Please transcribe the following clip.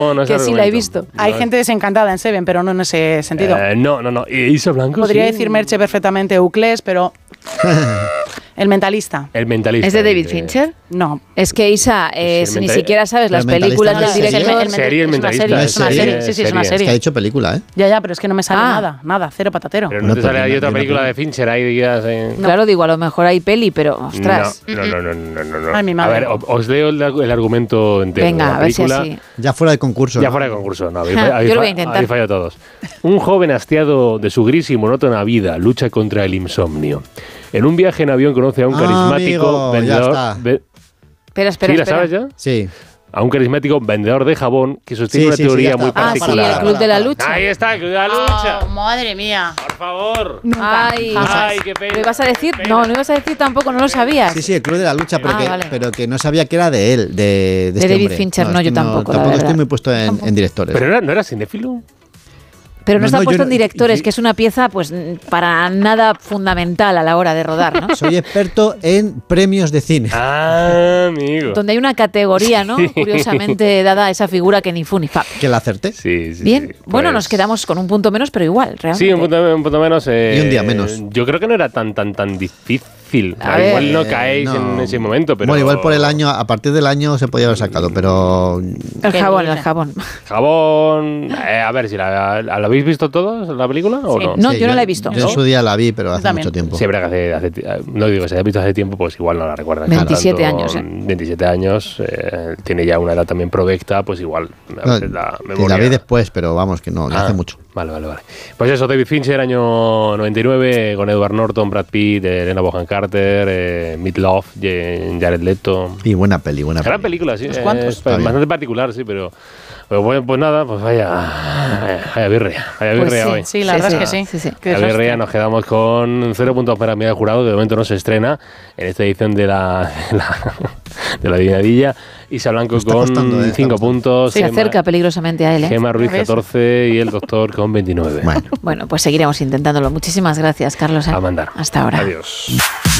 No que sí la he visto. Hay gente desencantada en Seven, pero no en ese sentido. No. Isa Blanco. Podría decir Merche perfectamente Euclés, pero... El mentalista. El mentalista. ¿Es de David Fincher? No. Es que Isa, si ni siquiera sabes las películas del director... Serie, el mentalista. Es una serie. Sí, es una serie. Es que ha hecho película, ¿eh? Ya, pero es que no me sale nada, cero patatero. Pero no te sale ahí otra película de Fincher ahí, digas... Claro, digo, a lo mejor hay peli, pero ostras. No. Ay, mi madre. A ver, os leo el argumento entero. Venga, a ver si así. Ya fuera de concurso. Ya fuera de concurso, no. Yo lo voy a intentar. Habéis fallado todos. Un joven hastiado de su gris y monótona vida lucha contra el insomnio. En un viaje en avión conoce a un carismático vendedor... Espera. ¿Sí la sabes ya? Sí. A un carismático vendedor de jabón que sostiene una teoría muy particular. Sí, el Club de la Lucha. Ahí está, el Club de la Lucha. Madre mía. Por favor. Ay, qué pena. ¿lo ibas a decir? No ibas a decir tampoco, no lo sabías. Sí, el Club de la Lucha, vale. pero que no sabía que era de él, de este David hombre. Fincher, no, yo tampoco. Tampoco estoy muy puesto en directores. ¿Pero no era cinéfilo? Pero no está puesto en directores, que es una pieza pues para nada fundamental a la hora de rodar, ¿no? Soy experto en premios de cine. Amigo. Donde hay una categoría, ¿no? Curiosamente dada a esa figura que ni fu ni fa. Que la acerté. Sí. Bien, pues... bueno, nos quedamos con un punto menos, pero igual, realmente. Sí, un punto menos. Y un día menos. Yo creo que no era tan difícil. Igual no caéis en ese momento, pero... Bueno, igual por el año, a partir del año se podía haber sacado, pero... El jabón. Jabón... a ver, si ¿la habéis visto todos, la película, o no? No, yo no la he visto. Yo en su día la vi, pero hace mucho tiempo. Sí, pero no digo, si la has visto hace tiempo, pues igual no la recuerdas. 27 años, 27 años, tiene ya una edad también provecta, pues igual. La vi después, pero vamos, que no, hace mucho. Vale. Pues eso, David Fincher, año 99, con Edward Norton, Brad Pitt, Helena Bonham Carter, Meatloaf, Jared Leto. Y buena peli. Gran película, sí. ¿Cuántos? Bastante particular, sí, pero bueno, pues nada, pues vaya birria. Hoy. Sí, la verdad es que sí. La birria, nos quedamos con 0 puntos para Mira Jurado, que de momento no se estrena en esta edición de la adivinadilla. Isa Blanco con 5 puntos. Se acerca peligrosamente a él, ¿eh? Gemma Ruiz 14 y el doctor con 29. Bueno, pues seguiremos intentándolo. Muchísimas gracias, Carlos. A mandar. Hasta ahora. Adiós.